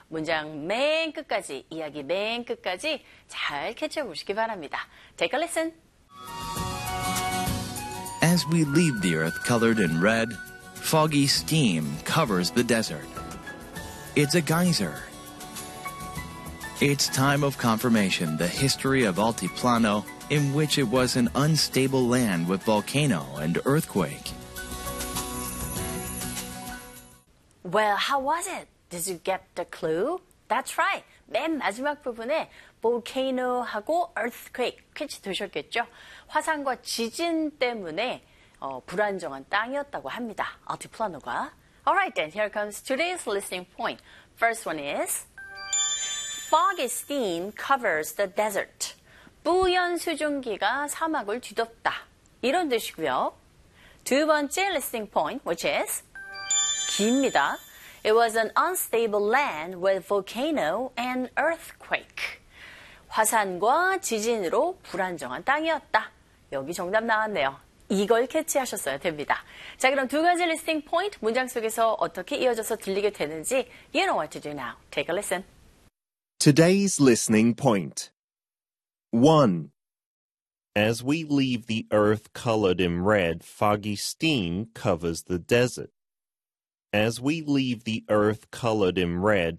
문장 맨 끝까지, 이야기 맨 끝까지 잘 캐치해 보시기 바랍니다. Take a listen. As we leave the earth colored in red, foggy steam covers the desert. It's a geyser. It's time of confirmation, the history of Altiplano, in which it was an unstable land with volcano and earthquake. Well, how was it? Did you get the clue? That's right. 맨 마지막 부분에 volcano하고 earthquake 캐치 되셨겠죠? 화산과 지진 때문에 불안정한 땅이었다고 합니다. 알티플라노가. Alright then, here comes today's listening point. First one is foggy steam covers the desert. 뿌연 수증기가 사막을 뒤덮다. 이런 뜻이고요. 두 번째 listening point, which is 기입니다. It was an unstable land with volcano and earthquake. 화산과 지진으로 불안정한 땅이었다. 여기 정답 나왔네요. 이걸 캐치하셨어야 됩니다. 자, 그럼 두 가지 listening point 문장 속에서 어떻게 이어져서 들리게 되는지 you know what to do now. Take a listen. Today's listening point. 1. As we leave the earth colored in red, foggy steam covers the desert. As we leave the earth colored in red,